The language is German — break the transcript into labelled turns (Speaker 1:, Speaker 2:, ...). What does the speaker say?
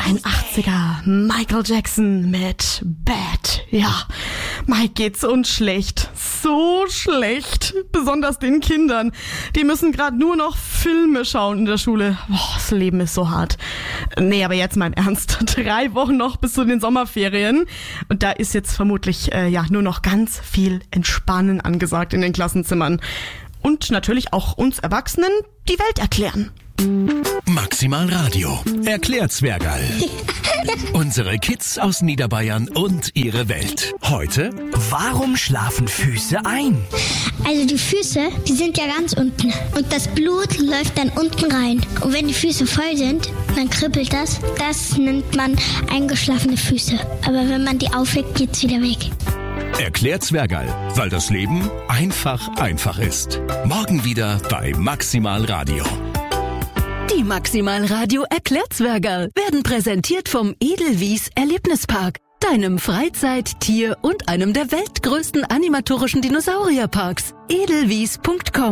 Speaker 1: Ein 80er Michael Jackson mit Bad. Ja, Mike geht's uns schlecht. So schlecht. Besonders den Kindern. Die müssen gerade nur noch Filme schauen in der Schule. Boah, das Leben ist so hart. Nee, aber jetzt mal im Ernst. 3 Wochen noch bis zu den Sommerferien. Und da ist jetzt vermutlich nur noch ganz viel Entspannen angesagt in den Klassenzimmern. Und natürlich auch uns Erwachsenen die Welt erklären.
Speaker 2: Maximal Radio erklärt Zwergerl. Unsere Kids aus Niederbayern und ihre Welt. Heute:
Speaker 3: Warum schlafen Füße ein?
Speaker 4: Also die Füße, die sind ja ganz unten. Und das Blut läuft dann unten rein. Und wenn die Füße voll sind, dann kribbelt das. Das nennt man eingeschlafene Füße. Aber wenn man die aufweckt, geht's wieder weg.
Speaker 2: Erklärt Zwergerl, weil das Leben einfach ist. Morgen wieder bei Maximal Radio.
Speaker 5: Die Maximal Radio Erklärzwergerl werden präsentiert vom Edelwies Erlebnispark, deinem Freizeit-, Tier- und einem der weltgrößten animatorischen Dinosaurierparks. edelwies.com